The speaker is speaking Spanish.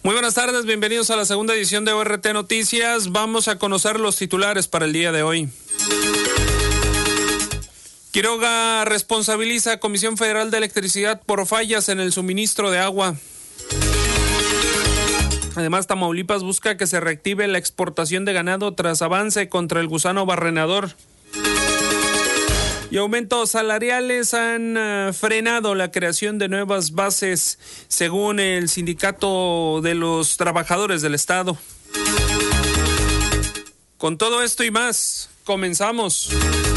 Muy buenas tardes, bienvenidos a la segunda edición de ORT Noticias. Vamos a conocer los titulares para el día de hoy. Quiroga responsabiliza a Comisión Federal de Electricidad por fallas en el suministro de agua. Además, Tamaulipas busca que se reactive la exportación de ganado tras avance contra el gusano barrenador. Y aumentos salariales han frenado la creación de nuevas bases, según el Sindicato de los Trabajadores del Estado. Con todo esto y más, comenzamos.